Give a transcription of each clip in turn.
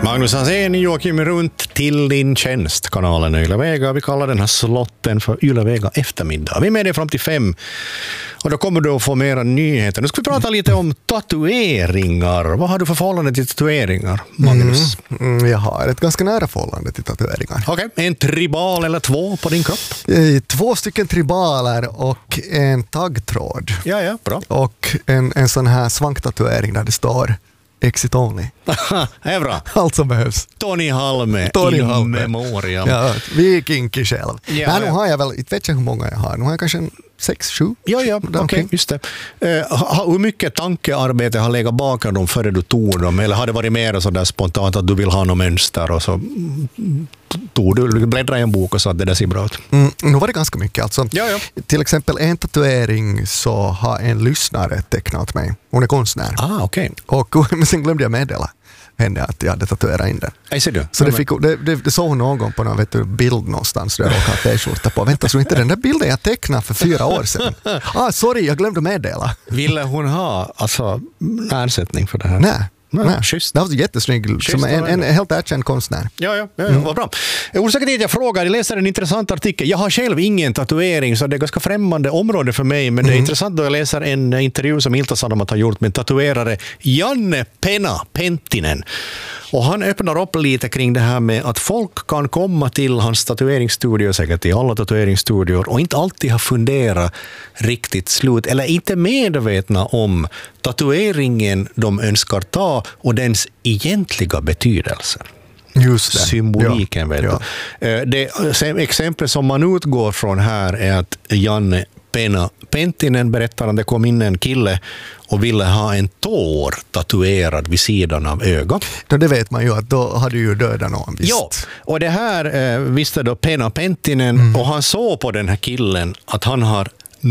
Magnus Hansén, Joakim Runt till din tjänst. Kanalen Yle Vega. Vi kallar den här slotten för Yle Vega eftermiddag. Vi är med dig fram till 5. Och då kommer du att få mera nyheter. Nu ska vi prata lite om tatueringar. Vad har du för förhållande till tatueringar, Magnus? Jag har ett ganska nära förhållande till tatueringar. Okej, en tribal eller 2 på din kropp? 2 stycken tribaler och en taggtråd. Ja, bra. Och en sån här svanktatuering där det står Exit only. Det är bra. Allt som behövs. Tony Halme. In memoriam. Ja, vikinki själv. Ja, Nej, nu har jag väl, jag vet inte hur många jag har. Nu har jag kanske 6-7. Ja, okej, just det. Hur mycket tankearbete har legat bakom dem före du tog dem? Eller har det varit mer så där spontant att du vill ha något mönster och så tog du bläddra i en bok och sa att det där ser bra ut? Nu var det ganska mycket. Alltså, Ja. till exempel en tatuering så har en lyssnare tecknat mig. Hon är konstnär. Okej. Men sen glömde jag meddela henne att jag hade tatuerat in den. Jag ser du. Så det såg hon någon gång på någon bild någonstans där jag råkade ha t-skjorta på. Vänta, så inte den där bilden jag tecknade för 4 år sedan. Sorry, jag glömde meddela. Ville hon ha ersättning för det här? Nej, schysst. det var jättesnygg, som en helt erkänd konstnär. Ja, vad bra. Orsaken till att jag frågar, jag läser en intressant artikel. Jag har själv ingen tatuering, så det är ganska främmande område för mig, men det är intressant då jag läser en intervju som Ilta-Sanomat har gjort med tatuerare Janne Pena Penttinen. Och han öppnar upp lite kring det här med att folk kan komma till hans tatueringsstudio, säkert i alla tatueringsstudior, och inte alltid har funderat riktigt slut, eller inte medvetna om tatueringen de önskar ta och dens egentliga betydelse. Just det. Symboliken, vet du. Det exempel som man utgår från här är att Janne Pena Penttinen berättar att det kom in en kille och ville ha en tår tatuerad vid sidan av ögat. Det vet man ju att då hade ju dödat någon, visst. Ja, och det här visste då Pena Penttinen och han såg på den här killen att han har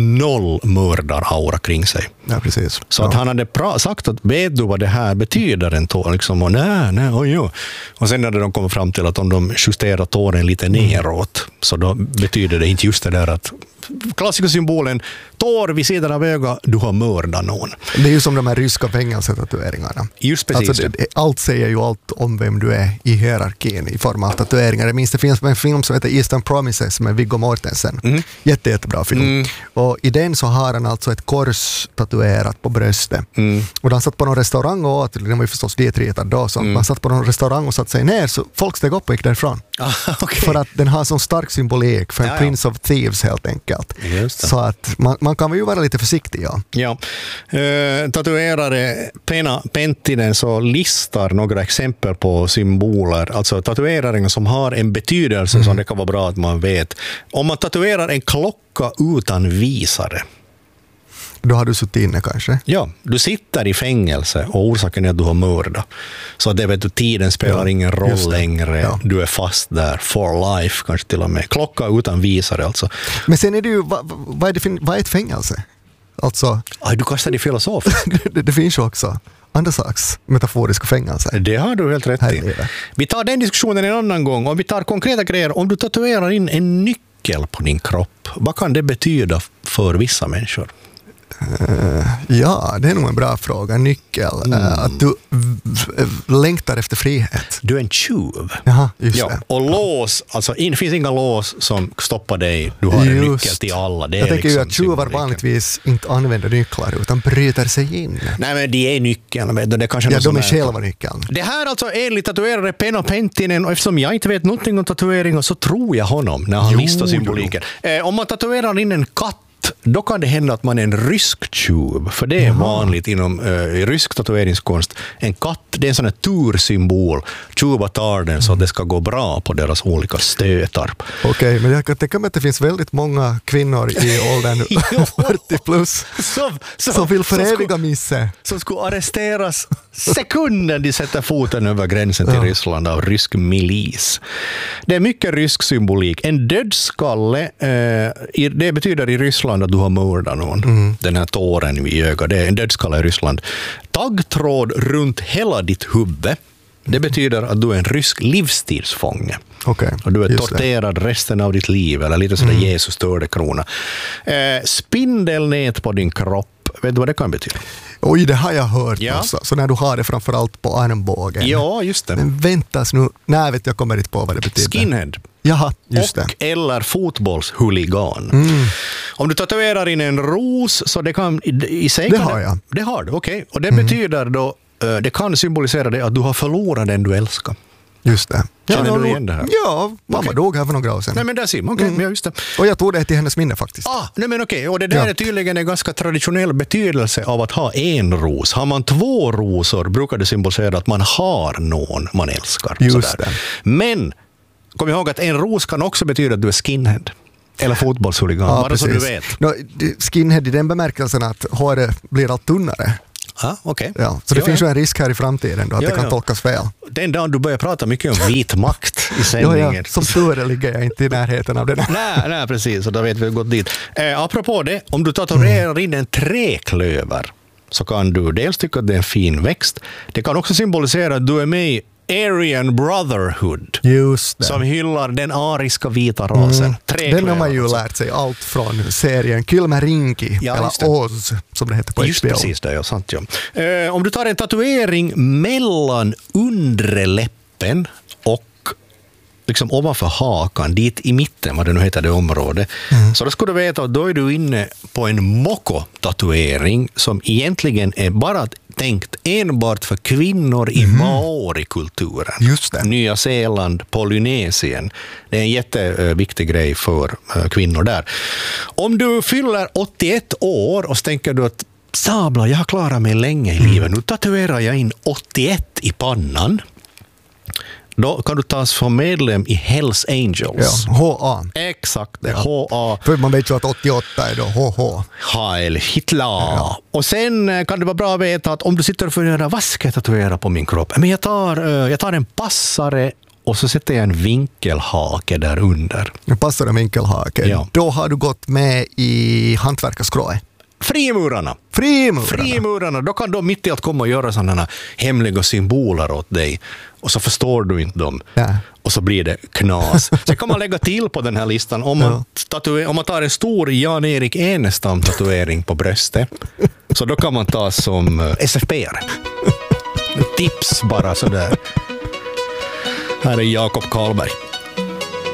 0 mördaraura kring sig. Ja, precis. Så att han hade sagt att vet du vad det här betyder en tår? Liksom, och nej, oj. Och sen hade de kommit fram till att om de justerar tåren lite neråt så då betyder det inte just det där att klassiska symbolen, tår vid sidan av öga, du har mördat någon. Det är ju som de här ryska fängelsetatueringarna. Just precis. Alltså allt säger ju allt om vem du är i hierarkin i form av tatueringar. Jag minns det finns en film som heter Eastern Promises med Viggo Mortensen. Jättebra film. Och i den så har han alltså ett kors tatuerat på bröstet. Och han satt på någon restaurang och åt, det var ju förstås dietritad då, så man satt på någon restaurang och satt sig ner, så folk steg upp och gick därifrån. Okay. För att den har sån stark symbolik för en Prince of Thieves helt enkelt. Så att man kan ju vara lite försiktig. Ja. Tatuerare Pena Penttinen så listar några exempel på symboler, alltså tatueringar som har en betydelse som det kan vara bra att man vet. Om man tatuerar en klocka utan visare, då har du suttit inne kanske? Ja, du sitter i fängelse och orsaken är att du har mördat. Så det vet du, tiden spelar ingen roll längre. Ja. Du är fast där for life, kanske till och med. Klocka utan visare alltså. Men sen är det ju, vad är ett fängelse? Alltså, du kastar dig filosofiskt. det finns ju också andra slags metaforiska fängelser. Det har du helt rätt i. Vi tar den diskussionen en annan gång och vi tar konkreta grejer. Om du tatuerar in en nyckel på din kropp, vad kan det betyda för vissa människor? Ja, det är nog en bra fråga. Nyckel. Att du längtar efter frihet. Du är en tjuv. Jaha, just det. Och lås, alltså det finns inga lås som stoppar dig. Du har en nyckel till alla. Det jag tänker liksom ju att tjuvar vanligtvis inte använder nycklar utan bryter sig in. Nej, men de är nyckeln. Det är kanske de är själva nyckeln. Det här alltså enligt tatuerare Pena Penttinen, och eftersom jag inte vet någonting om tatueringar så tror jag honom när han listar symboliker. Om man tatuerar in en katt, då kan det hända att man är en rysk tjuv, för det är vanligt inom rysk tatueringskonst. En katt, det är en sån här tursymbol. Tjuvar tar den så att det ska gå bra på deras olika stötar. Okej, men jag kan tänka mig att det finns väldigt många kvinnor i åldern 40 plus som vill föreviga misse. Som skulle arresteras sekunden de sätter foten över gränsen till Ryssland av rysk milis. Det är mycket rysk symbolik. En dödskalle, det betyder i Ryssland att du har mördat någon. Den här tåren vid ögat, det är en dödskalle i Ryssland. Taggtråd runt hela ditt huvud, det betyder att du är en rysk livstidsfånge. Okay, och du är torterad resten av ditt liv, eller lite sådär Jesus tördekrona. Spindelnät på din kropp, vet du vad det kan betyda? Oj, det har jag hört Ja. också. Så när du har det framförallt på armbågen. Ja, just det. Men väntas nu, nej vet jag kommer inte på vad det betyder. Skinhead. Jaha, just Och det. eller fotbollshuligan. Om du tatuerar in en ros så det kan i sig... Det kan har jag. Det har du, okej. Och det betyder då, det kan symbolisera det att du har förlorat den du älskar. Just det. Känner du igen det här? Ja, mamma dog här för några år sedan. Nej men där ser man, okej, ja, just det. Och jag tog det till hennes minne faktiskt. Nej men okej, och det där är tydligen en ganska traditionell betydelse av att ha en ros. Har man 2 rosor brukar det symbolisera att man har någon man älskar. Just sådär. det. Men kom ihåg att en ros kan också betyda att du är skinhead. Eller fotbollshuligan, bara så du vet. Skinhead i den bemärkelsen att håret blir allt tunnare. Okej. Ja, så det finns ju en risk här i framtiden då, att det kan tolkas fel. Den dagen du börjar prata mycket om vit makt i sändningen. Som tur ligger jag inte i närheten av den här. Nej, precis. Så då vet vi gått dit. Apropå det, om du tatuerar in en träklöver så kan du dels tycka att det är en fin växt. Det kan också symbolisera att du är med i Aryan Brotherhood. Just det. Som hyllar den ariska vita rasen. Den har man ju lärt sig allt från serien Kylmärinki, eller Oz som det heter på just HBO. Precis det, ja, sant, ja. Om du tar en tatuering mellan undre läppen och liksom ovanför hakan, dit i mitten, vad det nu heter det området. Så då skulle du veta att då är du inne på en moko-tatuering som egentligen är bara tänkt enbart för kvinnor i maori-kulturen. Just det. Nya Zeeland, Polynesien. Det är en jätteviktig grej för kvinnor där. Om du fyller 81 år och så tänker du att sabla, jag har klarat mig länge i livet. Nu tatuerar jag in 81 i pannan. Då kan du tas som medlem i Hells Angels. Ja, HA. Exakt, det HA. För man vet ju att 88 är då HH. Heil Hitler. Ja. Och sen kan det vara bra att veta att om du sitter och funderar, vad ska jag tatuera på min kropp? Men jag tar en passare och så sätter jag en vinkelhake där under. En passare vinkelhake. Ja. Då har du gått med i hantverkarskrået. Frimurarna, då kan de mitt i att komma och göra sådana hemliga symboler åt dig och så förstår du inte dem och så blir det knas. Sen kan man lägga till på den här listan om man tar en stor Jan-Erik Enestam-tatuering på bröstet, så då kan man ta som SFP-are. Tips bara sådär. Här är Jakob Karlberg.